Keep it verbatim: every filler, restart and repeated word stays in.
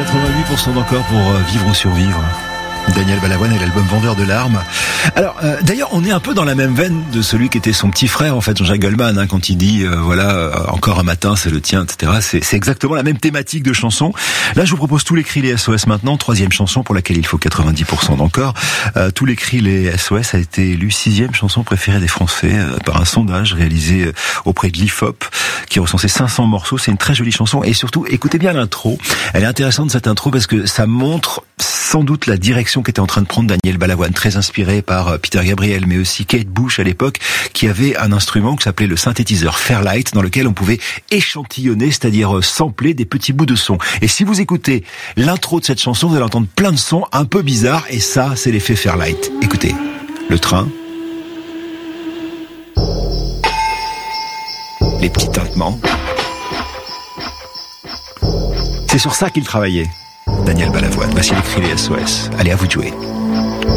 quatre-vingt-huit pour cent d'encore pour vivre ou survivre. Daniel Balavoine et l'album Vendeur de larmes. Alors, euh, d'ailleurs, on est un peu dans la même veine de celui qui était son petit frère, en fait, Jean-Jacques Goldman, hein, quand il dit, euh, voilà, euh, encore un matin, c'est le tien, et cetera. C'est, c'est exactement la même thématique de chanson. Là, je vous propose tous les cris les S O S maintenant. Troisième chanson pour laquelle il faut quatre-vingt-dix pour cent d'encore. Euh, tous les cris les S O S a été élue sixième chanson préférée des Français euh, par un sondage réalisé euh, auprès de l'I F O P, qui recensait cinq cents morceaux. C'est une très jolie chanson. Et surtout, écoutez bien l'intro. Elle est intéressante, cette intro, parce que ça montre sans doute la direction qu'était en train de prendre Daniel Balavoine, très inspiré par Peter Gabriel, mais aussi Kate Bush à l'époque, qui avait un instrument qui s'appelait le synthétiseur Fairlight, dans lequel on pouvait échantillonner, c'est-à-dire sampler des petits bouts de son. Et si vous écoutez l'intro de cette chanson, vous allez entendre plein de sons un peu bizarres, et ça, c'est l'effet Fairlight. Écoutez, le train, les petits tintements. C'est sur ça qu'il travaillait, Daniel Balavoine. Voici les cris les S O S. Allez, à vous de jouer.